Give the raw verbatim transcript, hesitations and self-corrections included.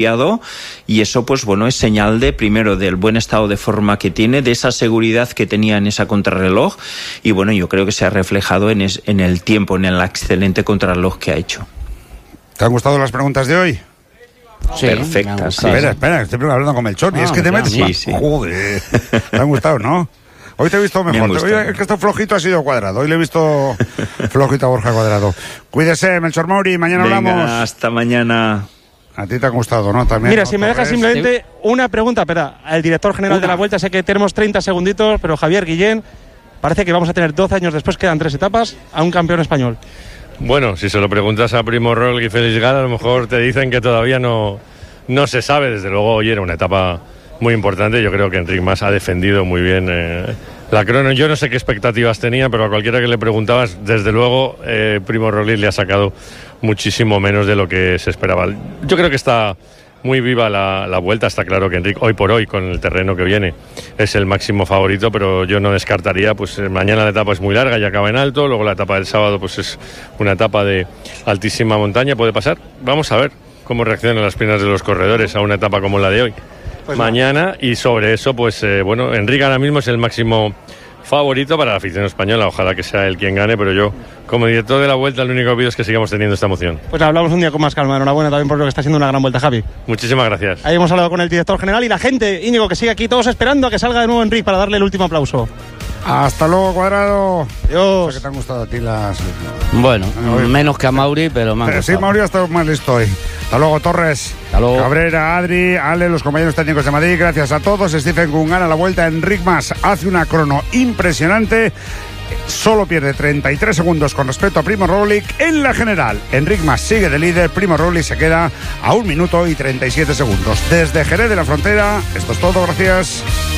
y eso pues bueno es señal de primero del buen estado de forma que tiene, de esa seguridad que tenía en esa contrarreloj y bueno yo creo que se ha reflejado en, es, en el tiempo, en el excelente contrarreloj que ha hecho. ¿Te han gustado las preguntas de hoy? Sí, perfectas. Sí. Espera, espera, estoy hablando con Melchor. Ah, y es que te metes. Sí, sí. Joder. ¿Te han gustado, no? Hoy te he visto mejor. Hoy es que esto flojito ha sido Cuadrado. Hoy le he visto flojito a Borja Cuadrado. Cuídese, Melchor Mauri. Mañana Venga, hablamos. Hasta mañana. A ti te ha gustado, ¿no? También. Mira, ¿no? si me dejas simplemente ¿Sí? una pregunta, espera, al director general una. de la Vuelta, sé que tenemos treinta segunditos, pero Javier Guillén, parece que vamos a tener doce años después, quedan tres etapas, a un campeón español. Bueno, si se lo preguntas a Primo Roglic y Félix Gala, a lo mejor te dicen que todavía no, no se sabe. Desde luego hoy era una etapa muy importante. Yo creo que Enric Mas ha defendido muy bien eh, la crono. Yo no sé qué expectativas tenía, pero a cualquiera que le preguntabas, desde luego eh, Primo Roglic le ha sacado muchísimo menos de lo que se esperaba. Yo creo que está muy viva la, la Vuelta. Está claro que Enric hoy por hoy, con el terreno que viene, es el máximo favorito, pero yo no descartaría, pues mañana la etapa es muy larga y acaba en alto, luego la etapa del sábado pues es una etapa de altísima montaña, puede pasar. Vamos a ver cómo reaccionan las piernas de los corredores a una etapa como la de hoy. Pues mañana, no. Y sobre eso, pues eh, bueno, Enric ahora mismo es el máximo favorito para la afición española. Ojalá que sea él quien gane, pero yo, como director de la Vuelta, lo único que pido es que sigamos teniendo esta emoción. Pues hablamos un día con más calma. Enhorabuena también por lo que está siendo una gran Vuelta, Javi. Muchísimas gracias. Ahí hemos hablado con el director general y la gente, Íñigo, que sigue aquí todos esperando a que salga de nuevo Enric para darle el último aplauso. Hasta luego, Cuadrado. Adiós. O sea, ¿qué te han gustado a ti las...? Bueno, no, menos que a Mauri, pero me han gustado. Sí, Mauri ha estado más listo hoy. Hasta luego, Torres. Hasta luego. Cabrera, Adri, Ale, los compañeros técnicos de Madrid. Gracias a todos. Stephen Kuhn gana la Vuelta. Enric Mas hace una crono impresionante. Solo pierde treinta y tres segundos con respecto a Primo Roglic en la general. Enric Mas sigue de líder. Primo Roglic se queda a un minuto y treinta y siete segundos. Desde Jerez de la Frontera, esto es todo. Gracias.